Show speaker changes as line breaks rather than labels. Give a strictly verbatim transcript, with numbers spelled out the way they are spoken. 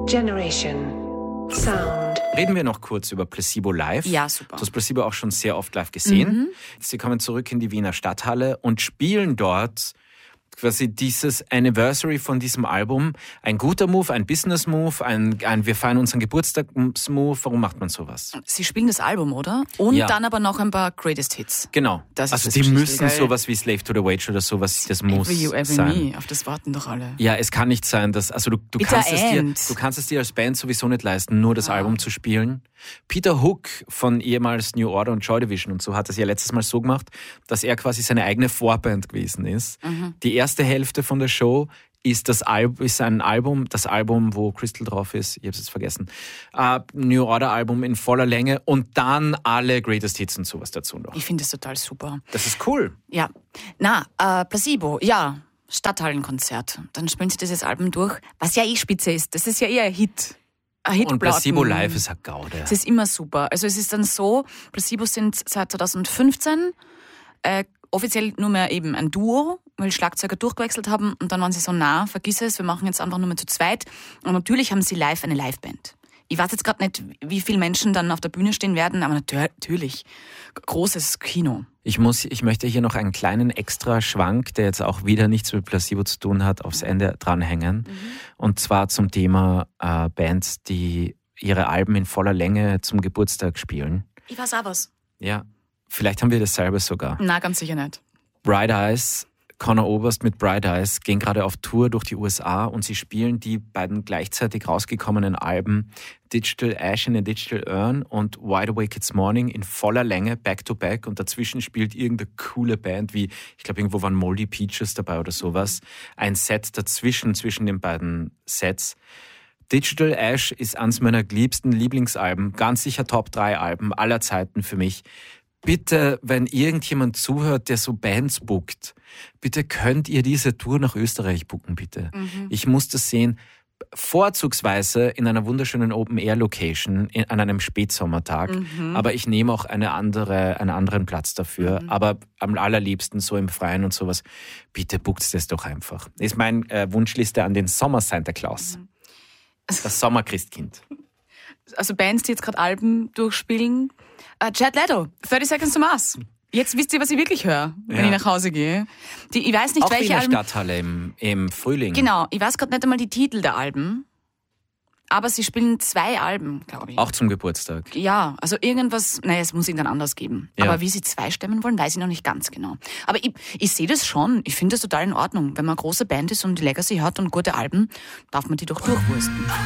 Generation. Sound.
Reden wir noch kurz über Placebo live.
Ja, super.
Du hast Placebo auch schon sehr oft live gesehen.
Mhm.
Sie kommen zurück in die Wiener Stadthalle und spielen dort quasi dieses Anniversary von diesem Album. Ein guter Move, ein Business-Move, ein, ein wir feiern unseren Geburtstags-Move. Warum macht man sowas?
Sie spielen das Album, oder? Und
Ja.
dann aber noch ein paar Greatest Hits.
Genau.
Das ist
also
das
die
Geschichte,
müssen
geil.
sowas wie Slave to the Wage oder sowas, das muss
Every You, Every
sein.
Me, auf das warten doch alle.
Ja, es kann nicht sein, dass, also du, du,
Bitter
kannst es dir,
End.
du kannst es dir als Band sowieso nicht leisten, nur das
Ah.
Album zu spielen. Peter Hook von ehemals New Order und Joy Division und so hat das ja letztes Mal so gemacht, dass er quasi seine eigene Vorband gewesen ist.
Mhm.
Die erste Hälfte von der Show ist das Album, ist ein Album, das Album, wo Crystal drauf ist, ich habe es jetzt vergessen, uh, New Order Album in voller Länge und dann alle Greatest Hits und sowas dazu noch.
Ich finde das total super.
Das ist cool.
Ja. Na, äh, Placebo, ja, Stadthallenkonzert. Dann spielen sie dieses Album durch, was ja eh spitze ist. Das ist ja eher ein Hit. Ein Hit
Und Placebo live ist eine Gaude.
Es ist immer super. Also es ist dann so, Placebo sind seit zweitausendfünfzehn äh, offiziell nur mehr eben ein Duo, weil Schlagzeuger durchgewechselt haben und dann waren sie so, na, vergiss es, wir machen jetzt einfach nur mehr zu zweit. Und natürlich haben sie live eine Liveband. Ich weiß jetzt gerade nicht, wie viele Menschen dann auf der Bühne stehen werden, aber natürlich, großes Kino.
Ich muss, ich möchte hier noch einen kleinen extra Schwank, der jetzt auch wieder nichts mit Placebo zu tun hat, aufs Ende dranhängen. Mhm. Und zwar zum Thema äh, Bands, die ihre Alben in voller Länge zum Geburtstag spielen.
Ich weiß auch was.
Ja, vielleicht haben wir dasselbe sogar.
Na, ganz sicher nicht.
Bright Eyes, Conor Oberst mit Bright Eyes gehen gerade auf Tour durch die U S A und sie spielen die beiden gleichzeitig rausgekommenen Alben Digital Ash in a Digital Urn und Wide Awake It's Morning in voller Länge, back to back, und dazwischen spielt irgendeine coole Band wie, ich glaube irgendwo waren Moldy Peaches dabei oder sowas, ein Set dazwischen, zwischen den beiden Sets. Digital Ash ist eines meiner liebsten Lieblingsalben, ganz sicher Top drei Alben aller Zeiten für mich. Bitte, wenn irgendjemand zuhört, der so Bands bookt, bitte könnt ihr diese Tour nach Österreich booken, bitte. Mhm. Ich muss das sehen, vorzugsweise in einer wunderschönen Open-Air-Location an einem Spätsommertag, mhm. aber ich nehme auch eine andere, einen anderen Platz dafür, mhm. aber am allerliebsten so im Freien und sowas. Bitte bookt das doch einfach. Das ist meine äh, Wunschliste an den Sommer-Santa Claus. Mhm. Das Sommerchristkind.
Also Bands, die jetzt gerade Alben durchspielen. Uh, Jared Leto, thirty Seconds to Mars. Jetzt wisst ihr, was ich wirklich höre, wenn
ja.
ich nach Hause gehe. Die, ich weiß nicht,
auch
welche
in der
Alben.
Stadthalle im, im Frühling.
Genau, ich weiß gerade nicht einmal die Titel der Alben. Aber sie spielen zwei Alben, glaube ich.
Auch zum Geburtstag.
Ja, also irgendwas, naja, es muss irgendwann anders geben.
Ja.
Aber wie sie zwei stemmen wollen, weiß ich noch nicht ganz genau. Aber ich, ich sehe das schon. Ich finde das total in Ordnung. Wenn man eine große Band ist und die Legacy hat und gute Alben, darf man die doch durchwursten.